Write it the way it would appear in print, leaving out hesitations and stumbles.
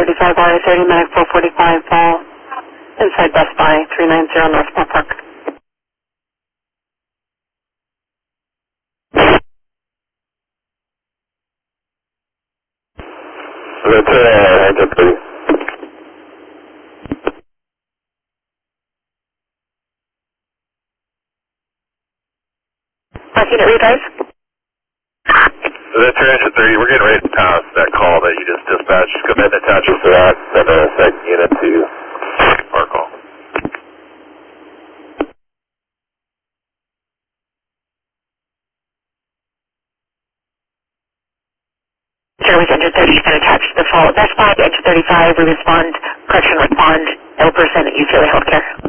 35 RA30, Medic 445, fall inside Best Buy, 390 North Moore Park. That's please. Unit readers? That's your engine 30. We're getting ready to pass that call that you just dispatched. Just go ahead and attach us to that. Send a second unit to our call. Service engine 30 has been attached to the fall. Best Buy, engine 35, we respond, correction respond, ill person at UCLA Healthcare.